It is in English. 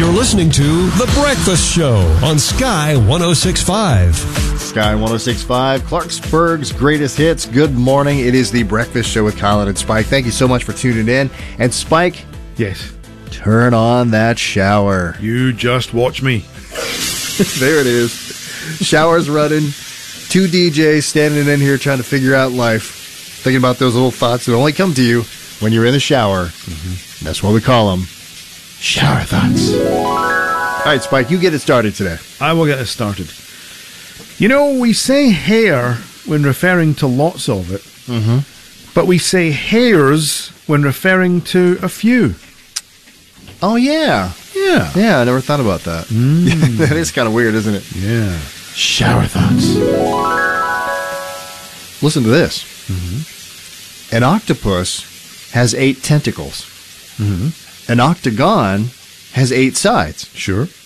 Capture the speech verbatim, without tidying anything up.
You're listening to The Breakfast Show on Sky one oh six point five. Sky one oh six point five, Clarksburg's greatest hits. Good morning. It is The Breakfast Show with Colin and Spike. Thank you so much for tuning in. And Spike, yes, turn on that shower. You just watch me. There it is. Shower's running. Two D Js standing in here trying to figure out life. Thinking about those little thoughts that only come to you when you're in the shower. Mm-hmm. That's what we call them. Shower thoughts. All right, Spike, you get it started today. I will get it started. You know, we say hair when referring to lots of it, Mm-hmm. but we say hairs when referring to a few. Oh, yeah. Yeah. Yeah, I never thought about that. Mm. That is kind of weird, isn't it? Yeah. Shower thoughts. Listen to this. Mm-hmm. An octopus has eight tentacles. Mm-hmm. An octagon has eight sides. Sure.